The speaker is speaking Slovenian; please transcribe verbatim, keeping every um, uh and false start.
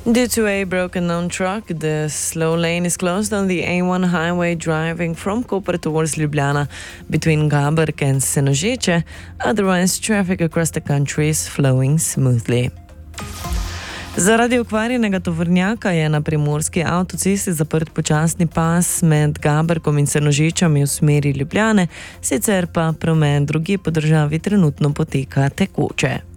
Due to a broken-down truck, the slow lane is closed on the A one highway driving from Koper towards Ljubljana between Gaberk and Senožeče. Otherwise, traffic across the country is flowing smoothly. Zaradi okvarjenega tovornjaka je na primorski avtocesti zaprt počasni pas med Gaberkom in Senožečami v smeri Ljubljane, sicer pa promet drugje po državi trenutno poteka tekoče.